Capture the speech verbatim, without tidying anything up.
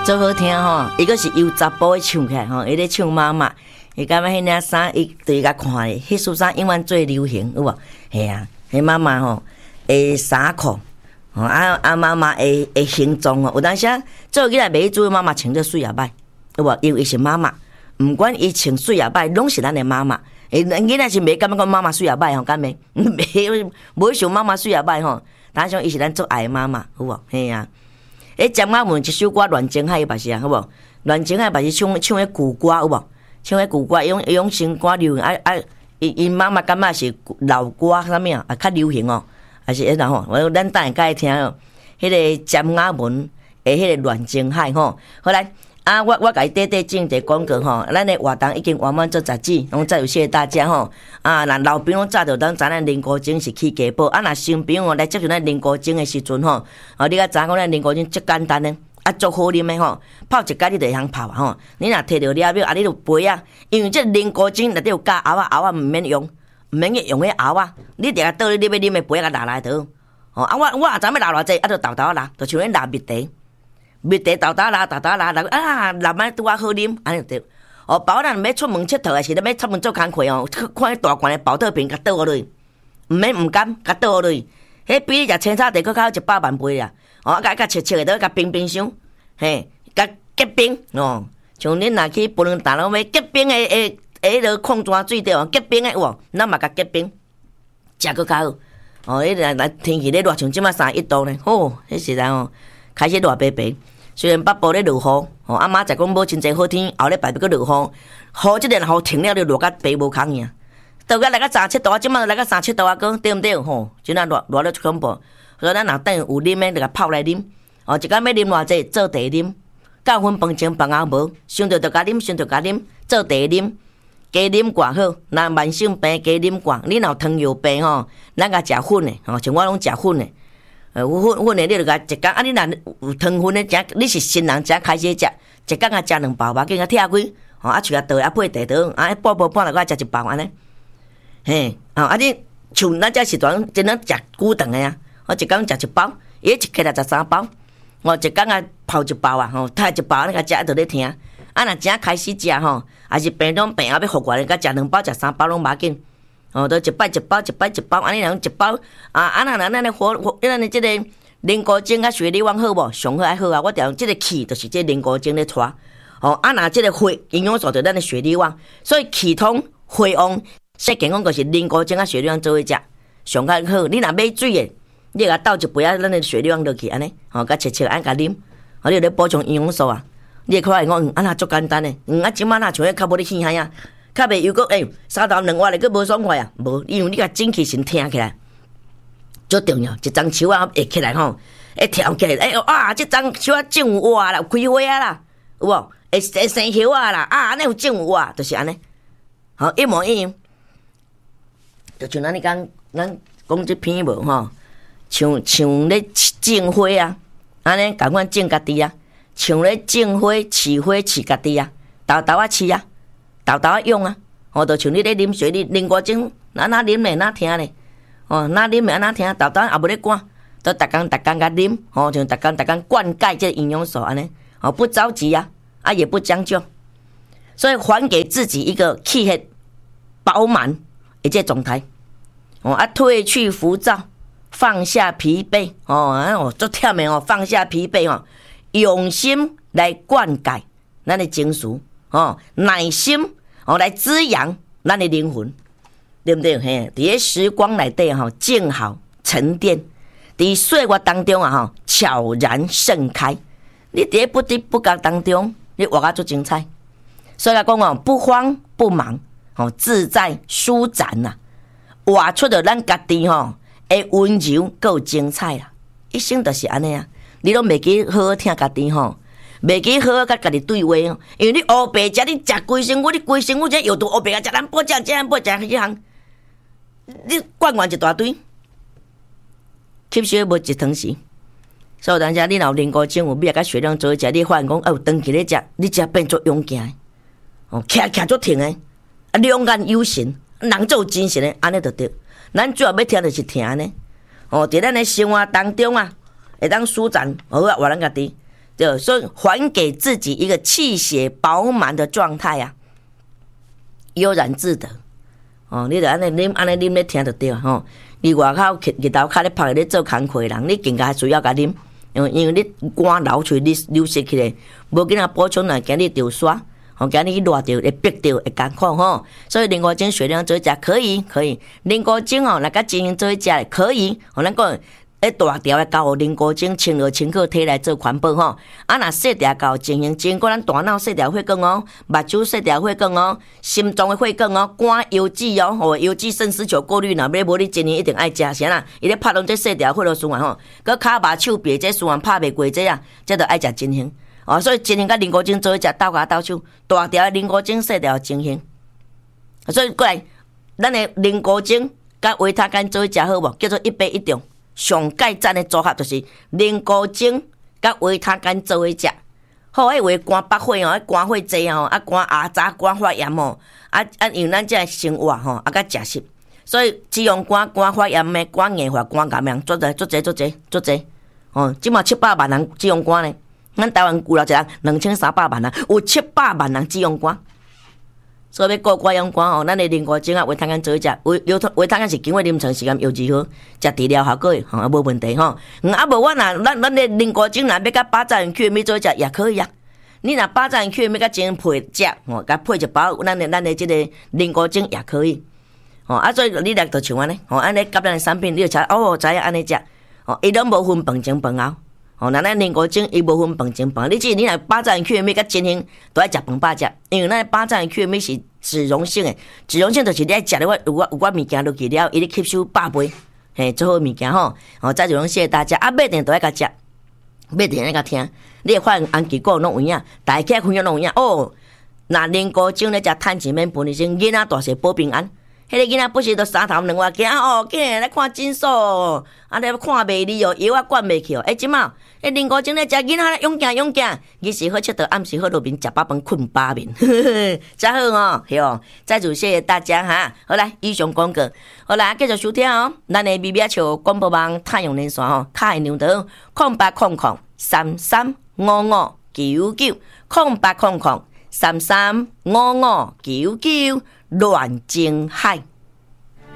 足好听吼，伊个是由查甫诶唱起来吼，伊咧唱妈妈，伊感觉迄领衫，伊对甲看咧，迄束衫永远最流行，有无？嘿啊，迄妈妈吼，诶衫裤，吼啊啊妈妈诶诶形状哦，有当时啊，做起来袂注意妈妈穿得水也歹，有无？因为伊是妈妈，毋管伊穿水也歹，拢是咱诶妈妈。诶，囡仔是袂感觉讲妈妈水也歹吼，敢袂？袂，无想妈妈水也歹吼，当想伊是咱最爱诶妈妈，有无？嘿啊。诶，江妈问一首歌《乱情海》把是啊，好无？乱情海把是唱唱迄古歌，有无？唱迄古歌，用用新歌流行，啊啊！因因妈妈感觉是老歌啥物啊，啊较流行哦，还是迄然吼，我咱等下甲伊听哦。迄个江雅文诶，迄个《乱情海》吼，好来啊！我我甲伊短短种一个广告吼，咱诶活动已经完满做杂志，拢再有谢谢大家吼。啊，若老朋友早就当知咱林国精是去家宝，啊，若新朋友来接触咱林国精诶时阵吼，哦，你甲知影讲咱林国精足简单诶，啊，足好啉诶吼，泡一盖你就会晓泡啊吼。你若摕着了表，啊，你就杯啊，因为这林国精内底有加熬啊，熬啊毋免用，毋免用迄熬啊，你直接倒你你要啉诶杯啊，拿来倒。哦，啊，我我也知影要拿偌济，啊，就豆豆拿，就像恁拿蜜茶。蜜茶豆豆拉豆豆拉，啊，南仔拄啊好啉，安尼就对。哦，包咱要出门佚佗诶时，咱要出门做工课哦，看迄大罐诶保特瓶，甲倒落去，毋免毋甘，甲倒落去。迄比你食青草茶佫较一百万倍啦。哦，甲甲切切诶，倒甲冰冰箱，嘿，甲结冰哦。像恁若去不能打拢要结冰诶诶诶，迄落矿泉水着结冰诶有，咱嘛甲结冰，食佫较好。哦，迄若若天气咧热，像即马三十一度咧，吼，迄时阵哦，开始热白白。虽然北部咧落雨，吼阿妈才讲无真济好天，后礼拜要搁落雨，雨即个雨停了，就热甲白无空样。到尾来到三七度啊，即马来到三七度啊，讲对毋对？吼，真啊热热了恐怖。所以咱若等有啉诶，就甲泡来啉。哦，一工要啉偌济，做茶啉。到份饭前饭后无，想着就甲啉，想着甲啉，做茶啉。加啉寡好，若慢性病加啉寡。你若糖尿病吼，咱甲食粉诶，吼，像我拢食粉诶。呃，粉粉诶，你著甲一工啊！你若有糖分诶食，你是新人才开始食，一工啊食两包，把紧啊拆开，吼啊喙啊倒啊配茶倒，啊半包半落个食一包安尼。嘿，啊啊你像咱遮时段真正食久长诶啊，我一工食一包，伊一克来十三包，我一工啊泡一包啊，吼，太一包你甲食就咧听。啊若正开始食吼，也是病中病后要复原诶，甲食两包食三包拢把紧。哦，都一摆一包，一摆一包，安尼人一包啊！啊，那咱咱咧活活，咱咧即个磷骨精甲血力旺好无？上好爱好啊！我调即个气就是即磷骨精咧带。哦，啊，那即个血营养素就咱的血力旺，所以气通血旺，说健康就是磷骨精甲血力旺做伙食，上较好。你若买水诶，你甲倒一杯啊，咱的血力旺落去安尼，哦，甲切切安甲啉，哦，你咧补充营养素啊。你会看讲，啊那足简单诶，嗯啊，即摆若像迄较无咧稀罕啊。较袂又搁诶，三头两碗咧，搁无爽快啊！无，因为你甲精气神听起来足重要。一张手啊，会起来吼，会跳起来，诶、欸、啊！即张手啊，种有活啦，有开花啊啦，有无？会会生叶啊啦，啊，安尼有种有活，就是安尼。好，一模一样。就像咱你讲，咱讲即篇无吼，像像咧种花啊，安尼共款种家己啊，像咧种花、饲花、饲家己啊，豆豆啊饲啊。豆豆啊用啊，哦，就像你咧啉水，你啉过种，哪哪啉咧哪听咧，哦，哪啉咧哪听，豆豆也无咧赶，都逐工逐工甲啉，哦，像逐工逐工灌溉这营养素安尼，哦，不着急啊，啊也不将就，所以还给自己一个气血饱满的这状态，哦啊，褪去浮躁，放下疲惫，哦啊，哦做忝的哦，放下疲惫哦，用心来灌溉咱的情绪。哦，耐心哦，来滋养咱的灵魂，对不对？嘿，伫时光内底吼，静好沉淀，伫岁月当中啊，吼，悄然盛开。你伫不知不觉当中，你活啊足精彩。所以讲哦，不慌不忙，哦，自在舒展呐，活出着咱家己吼，诶温柔够精彩啦。一生就是安尼啊，你拢袂记好好听家己吼。袂记好好甲家己对话哦，因为你乌白食，你食规身躯，你规身躯这又都乌白啊，食咱不食，这样不食迄项，你灌完一大堆，吸收无一汤匙。所以人家你若有啉过精有米甲血量做伙食，你发现讲哦，长期咧食，你食变作勇健，哦，徛徛足挺诶，啊，两眼有神，人做精神诶，安尼就对。咱主要要听就是听呢，哦，伫咱诶生活当中啊，会当舒展，好啊，活咱家己。 对，所以还给自己一个气血饱满的状态啊，悠然自得。哦，你著安尼啉，安尼啉咧听就对吼、哦。你外口日头骹咧晒咧做工课的人，你更加需要甲啉，因为因为你肝流出你流失起来，无紧啊补充来，今日着刷，吼、哦，今日去热着会逼着会艰苦吼。所以零五精血量做食可以，可以。零五精哦，来甲进行做食可以，吼、哦，咱讲。诶，大条诶，交互零古精清热清热体来做环保吼。啊，若细条交进行经过咱大脑细条血管哦，目睭细条血管哦，心脏诶血管哦，肝油脂哦，吼油脂肾丝球过滤若要无你今年一定爱食啥啦？伊咧拍拢这细条血路循环吼，佮骹目手臂这循环拍袂过这啊，这着爱食精行哦。所以精行甲零古精做伙食斗甲斗手，大条诶零古精，细条精行。所以过来，咱诶零古精甲维他干做伙食好无？叫做一杯一中。上盖赞的组合就是零古精甲维他干做伙食，好，迄话肝百会哦，肝火济哦，啊肝牙渣肝发炎哦，啊啊用咱这生活吼，啊甲食食，所以脂肪肝、肝发炎的、肝硬化、肝癌样做侪做侪做侪做侪，哦，即马七百万人脂肪肝呢，咱台湾有了一人两千三百万人，有七百万人脂肪肝。所以要顾肝养肝哦，咱的零古精啊，维他干做食，维维维他干是经过临床实验药治好，食治疗效果吼，啊无问题吼。嗯，啊无我若咱咱的零古精若要甲八爪鱼去米做食也可以啊。你若八爪鱼去米甲精配食，吼，甲配一包咱的咱的即个零古精也可以。吼，啊所以你来就像安尼，吼，安尼甲咱的产品，你就知哦，知影安尼食，吼，伊拢无分饭前饭后。哦，那咱零古精伊无分饭前饭，你即你若八爪鱼去米甲精行都爱食饭饱食，因为咱八爪鱼去米是脂溶性诶，脂溶性就是你爱食了我有我有我物件落去了，伊咧吸收饱肥，嘿，最好物件吼。哦，再就讲谢谢大家，啊，买定都爱甲食，买定爱甲听，你会发现安吉果拢有影，大家分享拢有影。哦，那零古精咧食趁钱免分的精，囡仔大细保平安。迄个囡仔不是都三头两外惊哦，竟然来看诊所，啊，来看袂离哦，药啊管袂去哦。哎，即马，迄零古精咧食囡仔勇敢勇敢，日时好佚佗，暗时好路面食饱饭困饱眠，真好哦，嘿哦。再次谢谢大家哈，好来以上广告，好来继续收听哦。咱的咪咪笑广播网太阳连线哦，卡的牛头空八空空三三五五九九空八空空三三五五九九。乱情海。